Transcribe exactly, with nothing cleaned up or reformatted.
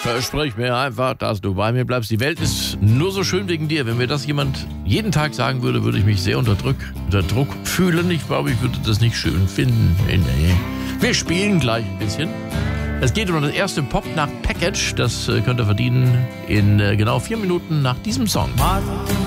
Versprich mir einfach, dass du bei mir bleibst. Die Welt ist nur so schön wegen dir. Wenn mir das jemand jeden Tag sagen würde, würde ich mich sehr unter Druck, unter Druck fühlen. Ich glaube, ich würde das nicht schön finden. Wir spielen gleich ein bisschen. Es geht um das erste Pop-Nacht-Package. Das könnt ihr verdienen in genau vier Minuten nach diesem Song.